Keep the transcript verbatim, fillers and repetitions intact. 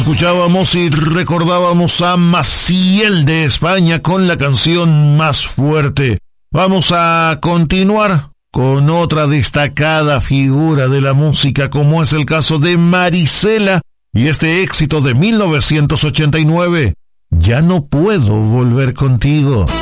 Escuchábamos y recordábamos a Maciel de España con la canción Más Fuerte. Vamos a continuar con otra destacada figura de la música, como es el caso de Marisela y este éxito de mil novecientos ochenta y nueve, Ya no puedo volver contigo.